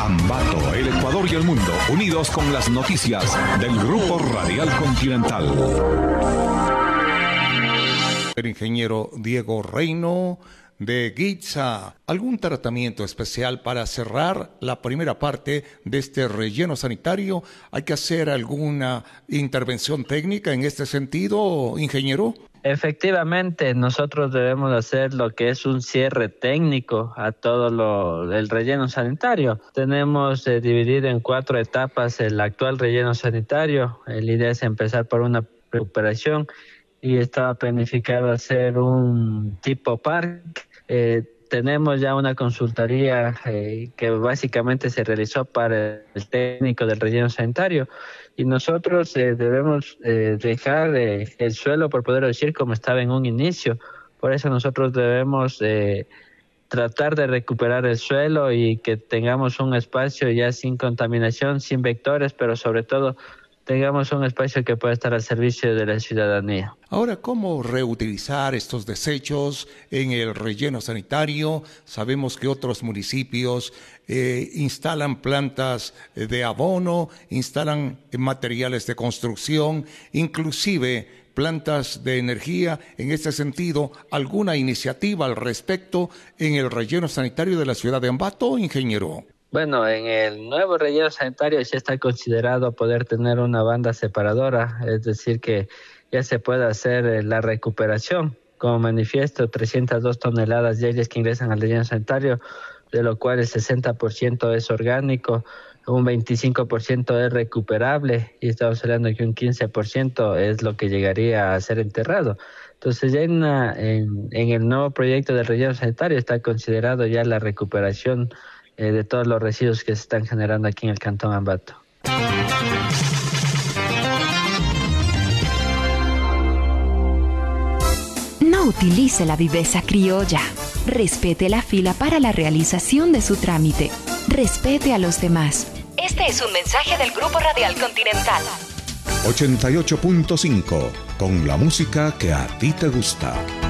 Ambato, el Ecuador y el mundo, unidos con las noticias del Grupo Radial Continental. El ingeniero Diego Reino de Guitza, ¿algún tratamiento especial para cerrar la primera parte de este relleno sanitario? ¿Hay que hacer alguna intervención técnica en este sentido, ingeniero? Efectivamente, nosotros debemos hacer lo que es un cierre técnico a todo el relleno sanitario. Tenemos dividido en 4 etapas el actual relleno sanitario. La idea es empezar por una recuperación y estaba planificado hacer un tipo parque. Tenemos ya una consultoría que básicamente se realizó para el técnico del relleno sanitario y nosotros debemos dejar el suelo, por poder decir, como estaba en un inicio. Por eso nosotros debemos tratar de recuperar el suelo y que tengamos un espacio ya sin contaminación, sin vectores, pero sobre todo tengamos un espacio que pueda estar al servicio de la ciudadanía. Ahora, ¿cómo reutilizar estos desechos en el relleno sanitario? Sabemos que otros municipios instalan plantas de abono, instalan materiales de construcción, inclusive plantas de energía. En este sentido, ¿alguna iniciativa al respecto en el relleno sanitario de la ciudad de Ambato, ingeniero? Bueno, en el nuevo relleno sanitario ya está considerado poder tener una banda separadora, es decir, que ya se puede hacer la recuperación. Como manifiesto, 302 toneladas diarias que ingresan al relleno sanitario, de lo cual el 60% es orgánico, un 25% es recuperable y estamos hablando que un 15% es lo que llegaría a ser enterrado. Entonces ya en el nuevo proyecto del relleno sanitario está considerado ya la recuperación de todos los residuos que se están generando aquí en el Cantón Ambato. No utilice la viveza criolla. Respete la fila para la realización de su trámite. Respete a los demás. Este es un mensaje del Grupo Radial Continental. 88.5, con la música que a ti te gusta.